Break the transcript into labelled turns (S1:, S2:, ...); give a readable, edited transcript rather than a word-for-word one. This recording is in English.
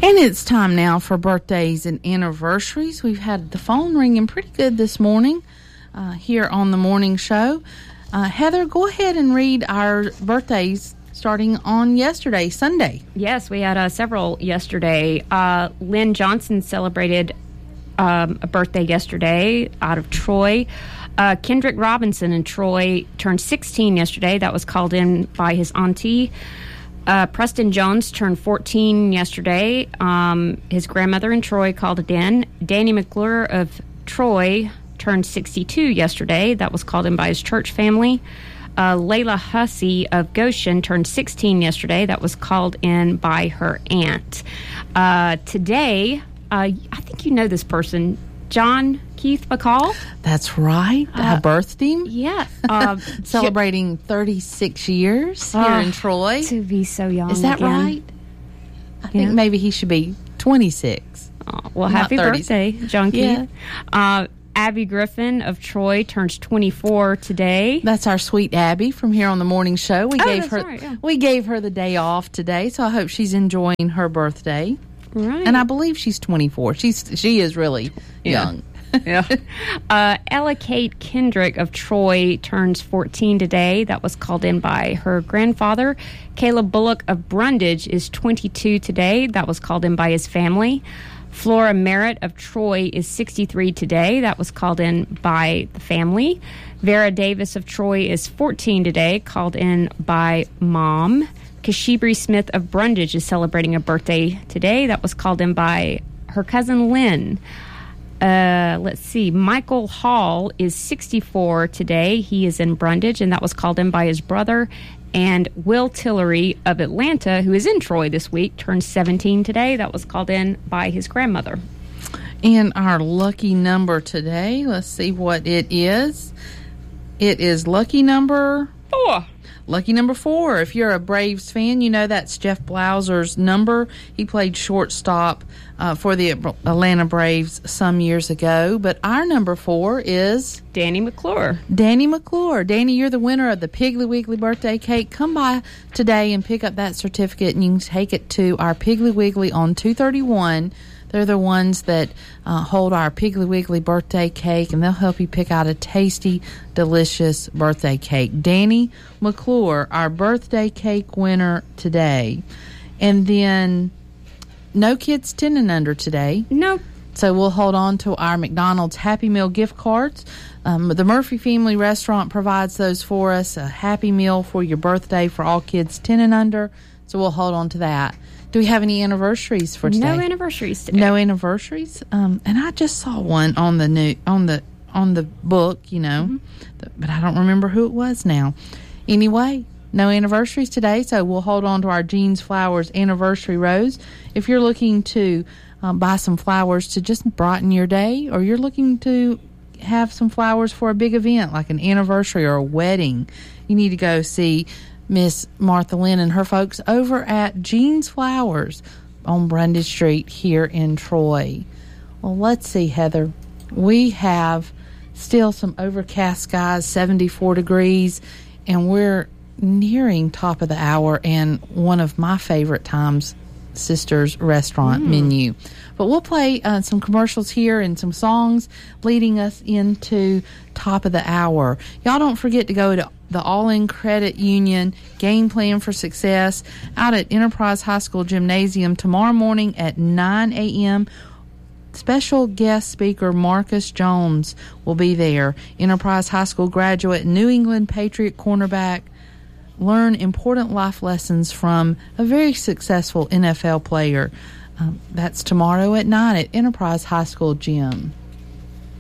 S1: And it's time now for birthdays and anniversaries. We've had the phone ringing pretty good this morning here on the morning show. Heather, go ahead and read our birthdays starting on yesterday, Sunday.
S2: Yes, we had several yesterday. Lynn Johnson celebrated a birthday yesterday out of Troy. Kendrick Robinson in Troy turned 16 yesterday. That was called in by his auntie. Preston Jones turned 14 yesterday. His grandmother in Troy called it in. Danny McClure of Troy turned 62 yesterday. That was called in by his church family. Layla Hussey of Goshen turned 16 yesterday. That was called in by her aunt. Today, I think you know this person, John Keith McCall.
S1: That's right. Birthday.
S2: Yeah.
S1: Celebrating 36 years here in Troy.
S2: To be so young.
S1: Is that right? I think maybe he should be 26.
S2: Well, happy birthday, John Keith. Yeah. Abby Griffin of Troy turns 24 today.
S1: That's our sweet Abby from here on the morning show. We gave her the day off today, so I hope she's enjoying her birthday.
S2: Right.
S1: And I believe she's 24. She is really young.
S2: Ella Kate Kendrick of Troy turns 14 today. That was called in by her grandfather. Caleb Bullock of Brundage is 22 today. That was called in by his family. Flora Merritt of Troy is 63 today. That was called in by the family. Vera Davis of Troy is 14 today, called in by Mom. Kashibri Smith of Brundage is celebrating a birthday today. That was called in by her cousin Lynn. Let's see. Michael Hall is 64 today. He is in Brundage, and that was called in by his brother. And Will Tillery of Atlanta, who is in Troy this week, turned 17 today. That was called in by his grandmother.
S1: And our lucky number today, let's see what it is. It is lucky number
S2: 4.
S1: Lucky number 4. If you're a Braves fan, you know that's Jeff Blauser's number. He played shortstop for the Atlanta Braves some years ago. But our number 4 is
S2: Danny McClure.
S1: Danny McClure. Danny, you're the winner of the Piggly Wiggly birthday cake. Come by today and pick up that certificate, and you can take it to our Piggly Wiggly on 231. They're the ones that hold our Piggly Wiggly birthday cake, and they'll help you pick out a tasty, delicious birthday cake. Danny McClure, our birthday cake winner today. And then no kids 10 and under today.
S2: No.
S1: So we'll hold on to our McDonald's Happy Meal gift cards. The Murphy Family Restaurant provides those for us, a Happy Meal for your birthday for all kids 10 and under. So we'll hold on to that. Do we have any anniversaries for today?
S2: No anniversaries today.
S1: No anniversaries. And I just saw one on the book, you know, but I don't remember who it was now. Anyway, no anniversaries today, so we'll hold on to our Jeans Flowers anniversary rose. If you're looking to buy some flowers to just brighten your day, or you're looking to have some flowers for a big event like an anniversary or a wedding, you need to go see Miss Martha Lynn and her folks over at Jeans Flowers on Brundage Street here in Troy. Well, let's see, Heather. We have still some overcast skies, 74 degrees, and we're nearing top of the hour and one of my favorite times, Sister's Restaurant menu. But we'll play some commercials here and some songs leading us into top of the hour. Y'all don't forget to go to the All-In Credit Union Game Plan for Success out at Enterprise High School Gymnasium tomorrow morning at 9 a.m. Special guest speaker Marcus Jones will be there. Enterprise High School graduate, New England Patriot cornerback. Learn important life lessons from a very successful NFL player. That's tomorrow at 9 at Enterprise High School Gym.